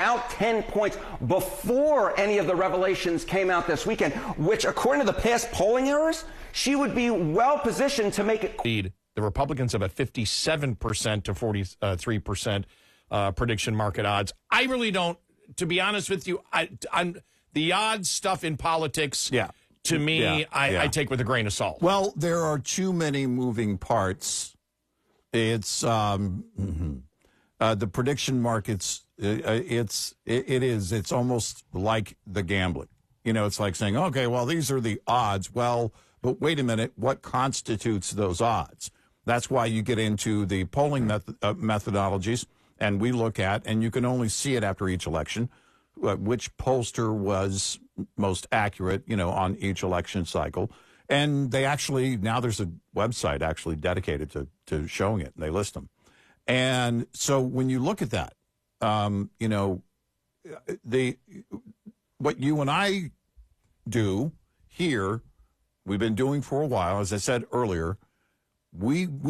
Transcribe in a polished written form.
about 10 points before any of the revelations came out this weekend, which, according to the past polling errors, she would be well positioned to make it. The Republicans have a 57% to 43% prediction market odds. I really don't, to be honest with you, I'm the odds stuff in politics. Yeah. To me, Yeah. I take with a grain of salt. Well, there are too many moving parts. It's the prediction markets. It's almost like the gambling. You know, it's like saying, okay, well, these are the odds. Well, but wait a minute, what constitutes those odds? That's why you get into the polling methodologies, and we look at, and you can only see it after each election, which pollster was most accurate, you know, on each election cycle. And they actually, now there's a website actually dedicated to showing it, and they list them. And so when you look at that, you know, what you and I do here, we've been doing for a while, as I said earlier, we